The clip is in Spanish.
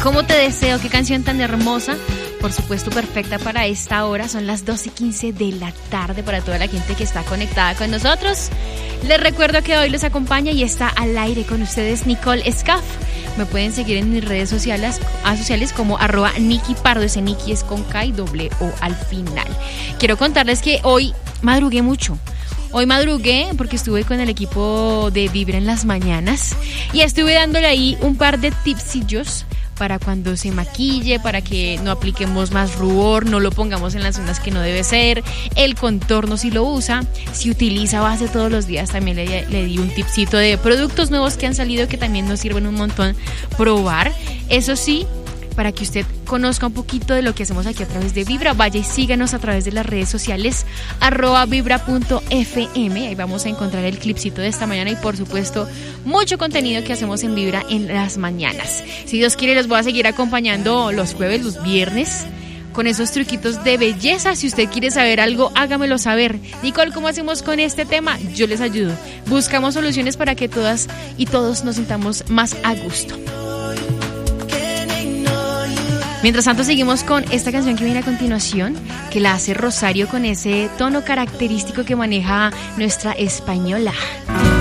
Cómo te deseo, qué canción tan hermosa. Por supuesto, perfecta para esta hora. Son las 2:15 de la tarde para toda la gente que está conectada con nosotros. Les recuerdo que hoy los acompaña y está al aire con ustedes Nicole Scaff. Me pueden seguir en mis redes sociales como @NikiPardo. Ese Niki es con K y doble O al final. Quiero contarles que hoy madrugué mucho. Hoy madrugué porque estuve con el equipo de Vibra en las mañanas y estuve dándole ahí un par de tipsillos para cuando se maquille, para que no apliquemos más rubor, no lo pongamos en las zonas que no debe ser, el contorno si lo usa, si utiliza base todos los días, también le di un tipcito de productos nuevos que han salido que también nos sirven un montón probar. Eso sí, para que usted conozca un poquito de lo que hacemos aquí a través de Vibra, vaya y síganos a través de las redes sociales @vibra.fm. Ahí vamos a encontrar el clipcito de esta mañana y por supuesto mucho contenido que hacemos en Vibra en las mañanas. Si Dios quiere, los voy a seguir acompañando los jueves, los viernes, con esos truquitos de belleza. Si usted quiere saber algo, hágamelo saber. Nicole, ¿cómo hacemos con este tema? Yo les ayudo. Buscamos soluciones para que todas y todos nos sintamos más a gusto. Mientras tanto, seguimos con esta canción que viene a continuación, que la hace Rosario con ese tono característico que maneja nuestra española.